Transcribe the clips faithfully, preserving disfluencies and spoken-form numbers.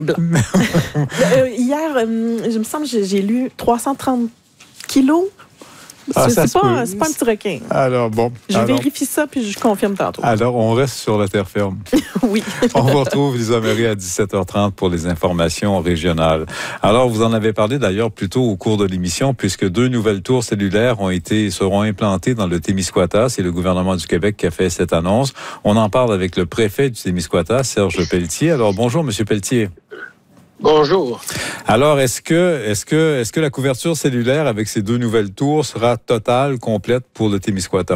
Blanc. euh, hier, euh, je me semble que j'ai lu trois cent trente kilos. Ah, c'est, ça c'est, pas, peut. c'est pas un petit requin. Alors, bon. Je alors, vérifie ça, puis je confirme tantôt. Alors, on reste sur la terre ferme. Oui. On vous retrouve, Lisa Marie, à dix-sept heures trente pour les informations régionales. Alors, vous en avez parlé d'ailleurs plus tôt au cours de l'émission, puisque deux nouvelles tours cellulaires ont été, seront implantées dans le Témiscouata. C'est le gouvernement du Québec qui a fait cette annonce. On en parle avec le préfet du Témiscouata, Serge Pelletier. Alors, bonjour, Monsieur Pelletier. Bonjour. Alors, est-ce que, est-ce que, est-ce que la couverture cellulaire avec ces deux nouvelles tours sera totale, complète pour le Témiscouata?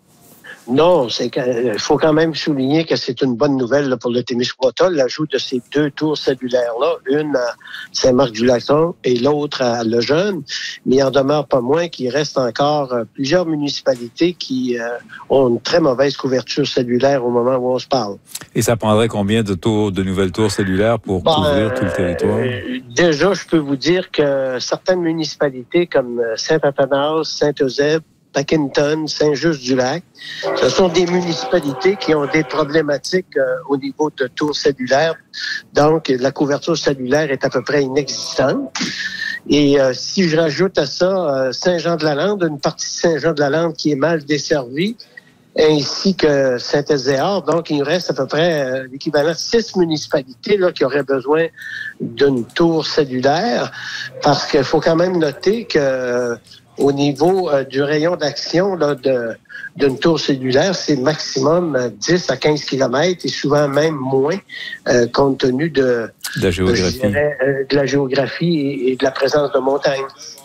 Non, c'est il faut quand même souligner que c'est une bonne nouvelle là, pour le Témiscouata, l'ajout de ces deux tours cellulaires-là, une à Saint-Marc-du-Lac et l'autre à Lejeune. Mais il en demeure pas moins qu'il reste encore euh, plusieurs municipalités qui euh, ont une très mauvaise couverture cellulaire au moment où on se parle. Et ça prendrait combien de tours, de nouvelles tours cellulaires pour ben, couvrir tout le territoire? Euh, déjà, je peux vous dire que certaines municipalités comme Saint-Athanas, Saint-Eusèbe, Paquinton, Saint-Just-du-Lac. Ce sont des municipalités qui ont des problématiques euh, au niveau de tours cellulaires. Donc, la couverture cellulaire est à peu près inexistante. Et euh, si je rajoute à ça euh, Saint-Jean-de-la-Lande, une partie de Saint-Jean-de-la-Lande qui est mal desservie, ainsi que Saint-Ézéard. Donc, il nous reste à peu près euh, l'équivalent de six municipalités là, qui auraient besoin d'une tour cellulaire. Parce qu'il faut quand même noter que euh, au niveau euh, du rayon d'action là, de, d'une tour cellulaire, c'est maximum euh, dix à quinze kilomètres et souvent même moins, euh, compte tenu de, de la géographie, de, dirais, euh, de, la géographie et, et de la présence de montagnes.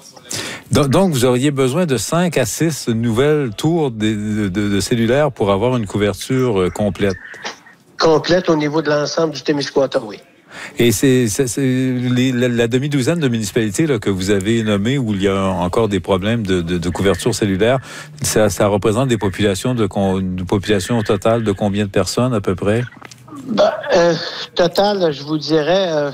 Donc, vous auriez besoin de cinq à six nouvelles tours de, de, de cellulaire pour avoir une couverture euh, complète. Complète au niveau de l'ensemble du Témiscouata, oui. Et c'est, c'est, c'est les, la, la demi-douzaine de municipalités là, que vous avez nommées où il y a encore des problèmes de, de, de couverture cellulaire, ça, ça représente des populations de, de population totale de combien de personnes à peu près? Ben, euh, total, je vous dirais euh,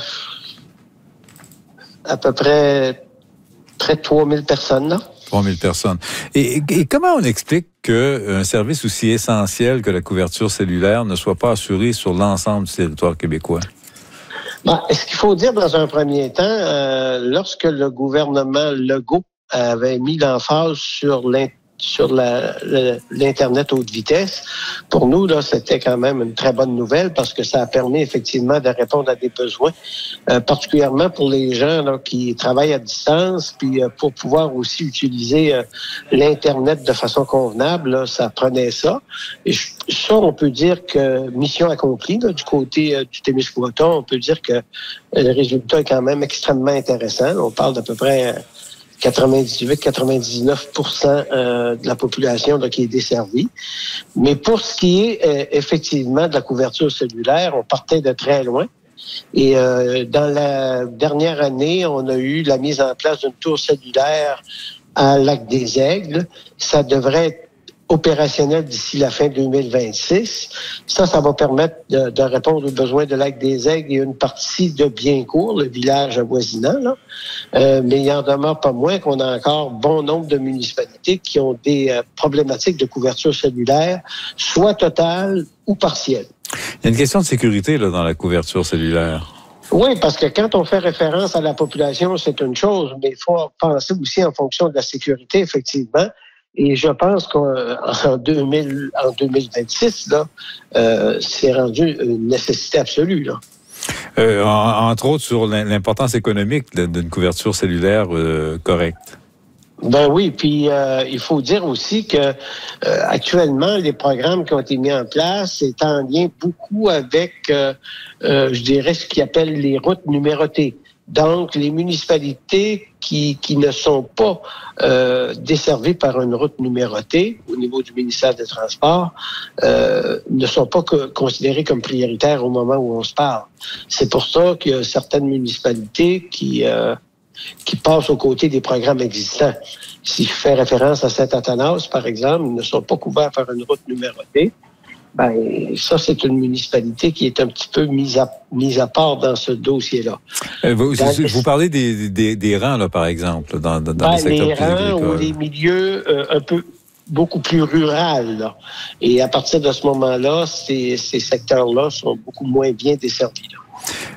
à peu près près de trois mille personnes, là. trois mille personnes. Et, et comment on explique qu'un service aussi essentiel que la couverture cellulaire ne soit pas assuré sur l'ensemble du territoire québécois? Ben, ce qu'il faut dire dans un premier temps, euh, lorsque le gouvernement Legault avait mis l'emphase sur l'intérêt sur la, la, l'Internet haute vitesse. Pour nous, là, c'était quand même une très bonne nouvelle parce que ça a permis effectivement de répondre à des besoins, euh, particulièrement pour les gens là, qui travaillent à distance, puis euh, pour pouvoir aussi utiliser euh, l'Internet de façon convenable, là, ça prenait ça. Et je, ça, on peut dire que mission accomplie là, du côté euh, du Témiscouata. On peut dire que euh, le résultat est quand même extrêmement intéressant. On parle d'à peu près... Euh, quatre-vingt-dix-huit à quatre-vingt-dix-neuf pour cent euh, de la population là, qui est desservie. Mais pour ce qui est euh, effectivement de la couverture cellulaire, on partait de très loin. Et euh, dans la dernière année, on a eu la mise en place d'une tour cellulaire à Lac-des-Aigles. Ça devrait être opérationnel d'ici la fin deux mille vingt-six. Ça, ça va permettre de, de répondre aux besoins de Lac-des-Aigles et une partie de Biencourt, le village avoisinant. Là. Euh, mais il en demeure pas moins qu'on a encore bon nombre de municipalités qui ont des euh, problématiques de couverture cellulaire, soit totale ou partielle. Il y a une question de sécurité là, dans la couverture cellulaire. Oui, parce que quand on fait référence à la population, c'est une chose, mais il faut penser aussi en fonction de la sécurité, effectivement. Et je pense qu'en deux mille, en deux mille vingt-six, là, euh, c'est rendu une nécessité absolue. Là. Euh, en, entre autres sur l'importance économique d'une couverture cellulaire euh, correcte. Ben oui, puis euh, il faut dire aussi que euh, actuellement, les programmes qui ont été mis en place, c'est en lien beaucoup avec, euh, euh, je dirais, ce qu'ils appellent les routes numérotées. Donc, les municipalités qui, qui ne sont pas euh, desservies par une route numérotée au niveau du ministère des Transports euh, ne sont pas que, considérées comme prioritaires au moment où on se parle. C'est pour ça qu'il y a certaines municipalités qui, euh, qui passent aux côtés des programmes existants. Si je fais référence à Saint-Athanas, par exemple, ils ne sont pas couverts par une route numérotée. Ben, ça, c'est une municipalité qui est un petit peu mise à, mise à part dans ce dossier-là. Euh, vous, les... vous parlez des, des, des rangs, là, par exemple, dans, dans ben, les secteurs les plus rangs agricoles. ou les milieux euh, un peu beaucoup plus rural. Là. Et à partir de ce moment-là, ces, ces secteurs-là sont beaucoup moins bien desservis. Là.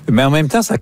Mais en même temps, ça